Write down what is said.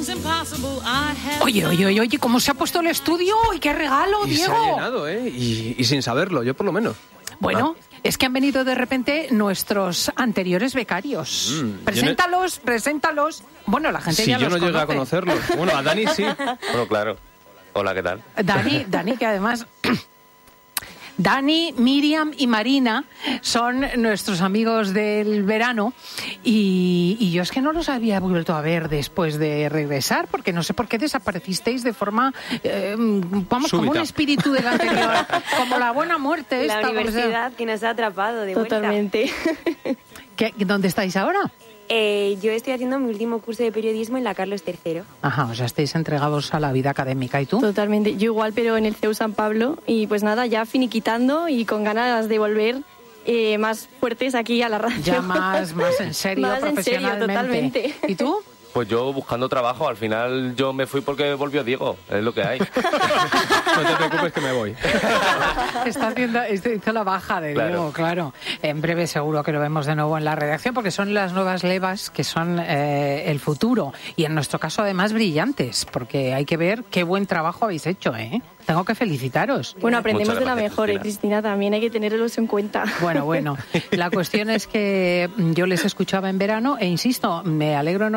Oye, ¿cómo se ha puesto el estudio? ¡Y qué regalo, y Diego! Se ha llenado, ¿eh? Y sin saberlo, yo por lo menos. Bueno, es que han venido de repente nuestros anteriores becarios. Preséntalos. Bueno, la gente si ya los conoce. Si yo no llegué a conocerlos. Bueno, a Dani sí. Bueno, claro. Hola, ¿qué tal? Dani, que además... Dani, Miriam y Marina son nuestros amigos del verano y yo es que no los había vuelto a ver después de regresar porque no sé por qué desaparecisteis de forma, como un espíritu del anterior, como la buena muerte. La universidad que nos ha atrapado de vuelta. Totalmente. ¿Dónde estáis ahora? Yo estoy haciendo mi último curso de periodismo en la Carlos III. Ajá, o sea, estáis entregados a la vida académica. ¿Y tú? Totalmente. Yo igual, pero en el CEU San Pablo. Y pues nada, ya finiquitando y con ganas de volver más fuertes aquí a la radio. Ya más en serio, más profesionalmente. En serio, totalmente. ¿Y tú? Pues yo buscando trabajo, al final yo me fui porque volvió Diego, es lo que hay. No te preocupes que me voy. Hizo la baja de Diego, claro. En breve seguro que lo vemos de nuevo en la redacción porque son las nuevas levas que son el futuro y en nuestro caso además brillantes porque hay que ver qué buen trabajo habéis hecho, ¿eh? Tengo que felicitaros. Bueno, aprendemos de la mejor, Cristina, también hay que tenerlos en cuenta. Bueno, la cuestión es que yo les escuchaba en verano e insisto, me alegro enormemente